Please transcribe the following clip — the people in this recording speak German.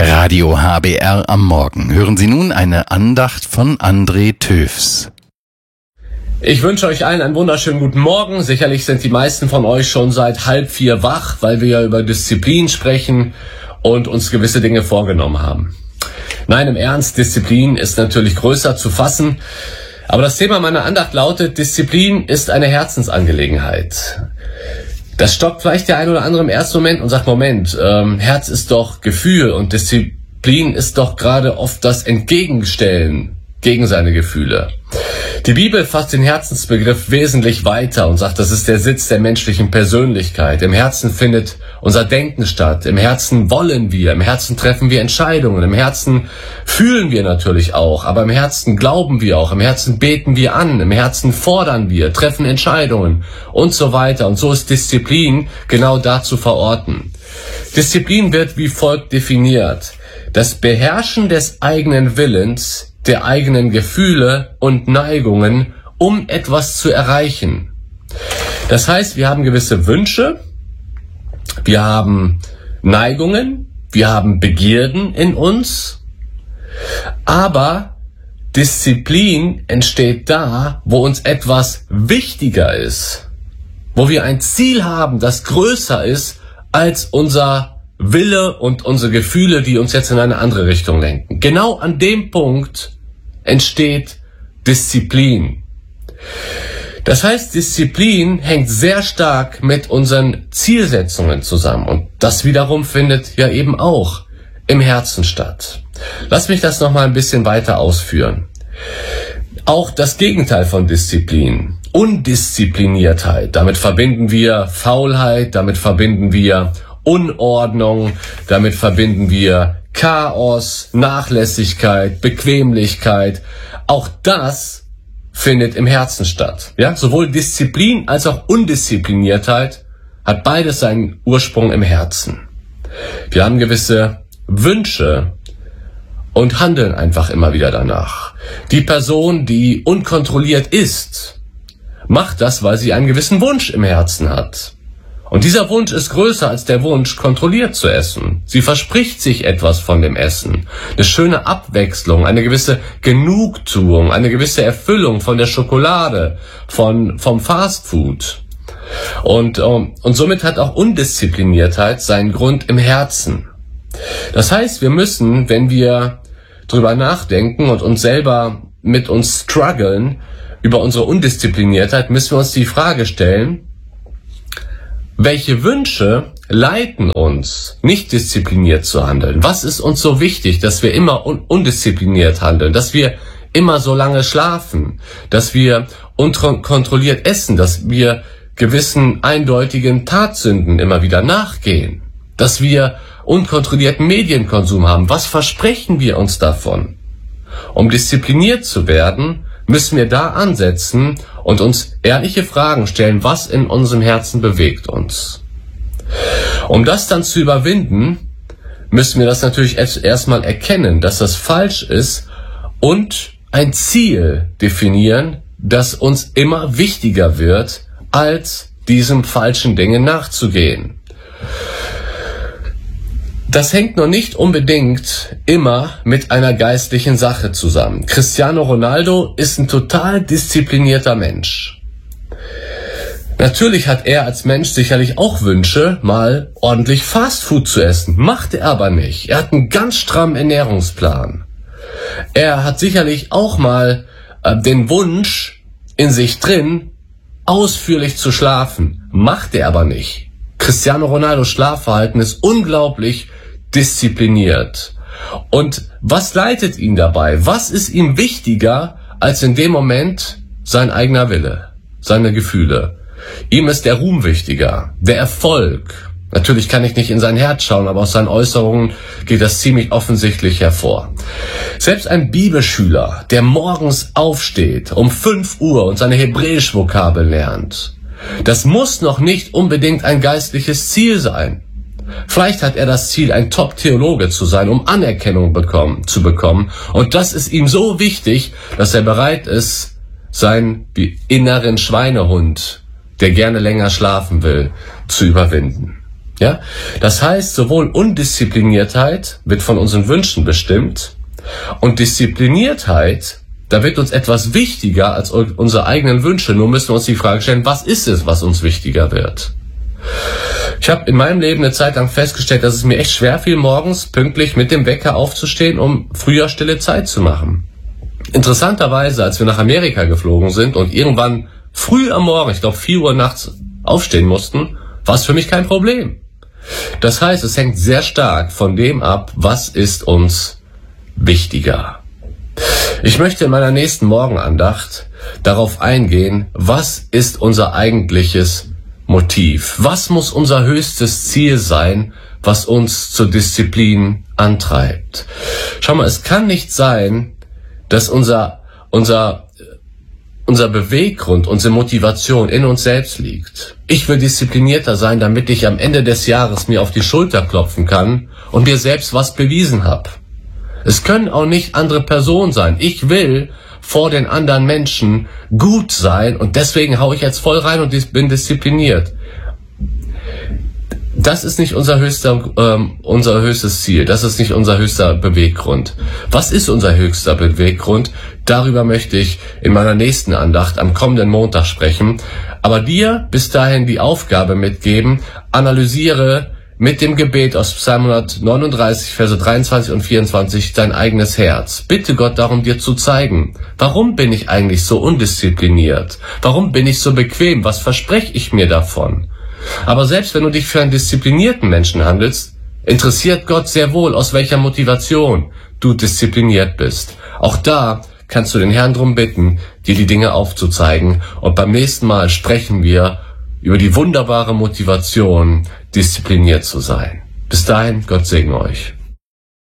Radio HBR am Morgen. Hören Sie nun eine Andacht von André Töfs. Ich wünsche euch allen einen wunderschönen guten Morgen. Sicherlich sind die meisten von euch schon seit 3:30 wach, weil wir ja über Disziplin sprechen und uns gewisse Dinge vorgenommen haben. Nein, im Ernst, Disziplin ist natürlich größer zu fassen. Aber das Thema meiner Andacht lautet, Disziplin ist eine Herzensangelegenheit. Das stockt vielleicht der ein oder andere im ersten Moment und sagt, Herz ist doch Gefühl und Disziplin ist doch gerade oft das Entgegenstellen gegen seine Gefühle. Die Bibel fasst den Herzensbegriff wesentlich weiter und sagt, das ist der Sitz der menschlichen Persönlichkeit. Im Herzen findet unser Denken statt. Im Herzen wollen wir, im Herzen treffen wir Entscheidungen, im Herzen fühlen wir natürlich auch, aber im Herzen glauben wir auch, im Herzen beten wir an, im Herzen fordern wir, treffen Entscheidungen und so weiter. Und so ist Disziplin genau da zu verorten. Disziplin wird wie folgt definiert: Das Beherrschen des eigenen Willens, der eigenen Gefühle und Neigungen, um etwas zu erreichen. Das heißt, wir haben gewisse Wünsche, wir haben Neigungen, wir haben Begierden in uns, aber Disziplin entsteht da, wo uns etwas wichtiger ist, wo wir ein Ziel haben, das größer ist als unser Wille und unsere Gefühle, die uns jetzt in eine andere Richtung lenken. Genau an dem Punkt entsteht Disziplin. Das heißt, Disziplin hängt sehr stark mit unseren Zielsetzungen zusammen. Und das wiederum findet ja eben auch im Herzen statt. Lass mich das nochmal ein bisschen weiter ausführen. Auch das Gegenteil von Disziplin, Undiszipliniertheit, damit verbinden wir Faulheit, damit verbinden wir Unordnung, damit verbinden wir Chaos, Nachlässigkeit, Bequemlichkeit. Auch das findet im Herzen statt. Ja, sowohl Disziplin als auch Undiszipliniertheit hat beides seinen Ursprung im Herzen. Wir haben gewisse Wünsche und handeln einfach immer wieder danach. Die Person, die unkontrolliert isst, macht das, weil sie einen gewissen Wunsch im Herzen hat. Und dieser Wunsch ist größer als der Wunsch, kontrolliert zu essen. Sie verspricht sich etwas von dem Essen. Eine schöne Abwechslung, eine gewisse Genugtuung, eine gewisse Erfüllung von der Schokolade, vom Fastfood. Und somit hat auch Undiszipliniertheit seinen Grund im Herzen. Das heißt, wir müssen, wenn wir drüber nachdenken und uns selber mit uns strugglen über unsere Undiszipliniertheit, müssen wir uns die Frage stellen: Welche Wünsche leiten uns, nicht diszipliniert zu handeln? Was ist uns so wichtig, dass wir immer undiszipliniert handeln, dass wir immer so lange schlafen, dass wir unkontrolliert essen, dass wir gewissen eindeutigen Tatsünden immer wieder nachgehen, dass wir unkontrollierten Medienkonsum haben? Was versprechen wir uns davon? Um diszipliniert zu werden, müssen wir da ansetzen und uns ehrliche Fragen stellen, was in unserem Herzen bewegt uns. Um das dann zu überwinden, müssen wir das natürlich erstmal erkennen, dass das falsch ist und ein Ziel definieren, das uns immer wichtiger wird, als diesem falschen Dinge nachzugehen. Das hängt noch nicht unbedingt immer mit einer geistlichen Sache zusammen. Cristiano Ronaldo ist ein total disziplinierter Mensch. Natürlich hat er als Mensch sicherlich auch Wünsche, mal ordentlich Fastfood zu essen. Macht er aber nicht. Er hat einen ganz strammen Ernährungsplan. Er hat sicherlich auch mal den Wunsch in sich drin, ausführlich zu schlafen. Macht er aber nicht. Cristiano Ronaldos Schlafverhalten ist unglaublich diszipliniert. Und was leitet ihn dabei? Was ist ihm wichtiger als in dem Moment sein eigener Wille, seine Gefühle? Ihm ist der Ruhm wichtiger, der Erfolg. Natürlich kann ich nicht in sein Herz schauen, aber aus seinen Äußerungen geht das ziemlich offensichtlich hervor. Selbst ein Bibelschüler, der morgens aufsteht um 5 Uhr und seine Hebräisch-Vokabel lernt, das muss noch nicht unbedingt ein geistliches Ziel sein. Vielleicht hat er das Ziel, ein Top-Theologe zu sein, um Anerkennung zu bekommen. Und das ist ihm so wichtig, dass er bereit ist, seinen inneren Schweinehund, der gerne länger schlafen will, zu überwinden. Ja? Das heißt, sowohl Undiszipliniertheit wird von unseren Wünschen bestimmt und Diszipliniertheit, da wird uns etwas wichtiger als unsere eigenen Wünsche. Nur müssen wir uns die Frage stellen, was ist es, was uns wichtiger wird? Ich habe in meinem Leben eine Zeit lang festgestellt, dass es mir echt schwer fiel, morgens pünktlich mit dem Wecker aufzustehen, um früher stille Zeit zu machen. Interessanterweise, als wir nach Amerika geflogen sind und irgendwann früh am Morgen, ich glaube 4 Uhr nachts, aufstehen mussten, war es für mich kein Problem. Das heißt, es hängt sehr stark von dem ab, was ist uns wichtiger. Ich möchte in meiner nächsten Morgenandacht darauf eingehen, was ist unser eigentliches Motiv? Was muss unser höchstes Ziel sein, was uns zur Disziplin antreibt? Schau mal, es kann nicht sein, dass unser Beweggrund, unsere Motivation in uns selbst liegt. Ich will disziplinierter sein, damit ich am Ende des Jahres mir auf die Schulter klopfen kann und mir selbst was bewiesen habe. Es können auch nicht andere Personen sein. Ich will vor den anderen Menschen gut sein und deswegen hau ich jetzt voll rein und bin diszipliniert. Das ist nicht unser höchstes Ziel. Das ist nicht unser höchster Beweggrund. Was ist unser höchster Beweggrund? Darüber möchte ich in meiner nächsten Andacht am kommenden Montag sprechen. Aber dir bis dahin die Aufgabe mitgeben, analysiere mit dem Gebet aus Psalm 139, Verse 23 und 24 dein eigenes Herz. Bitte Gott darum, dir zu zeigen, warum bin ich eigentlich so undiszipliniert? Warum bin ich so bequem? Was verspreche ich mir davon? Aber selbst wenn du dich für einen disziplinierten Menschen handelst, interessiert Gott sehr wohl, aus welcher Motivation du diszipliniert bist. Auch da kannst du den Herrn darum bitten, dir die Dinge aufzuzeigen. Und beim nächsten Mal sprechen wir über die wunderbare Motivation, diszipliniert zu sein. Bis dahin, Gott segne euch.